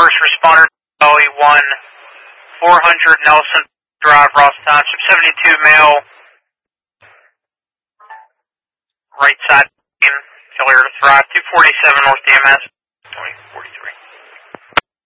first responder, Valley 1, 400 Nelson Drive, Ross Township, 72 male, right side, failure to thrive, 247 North DMS.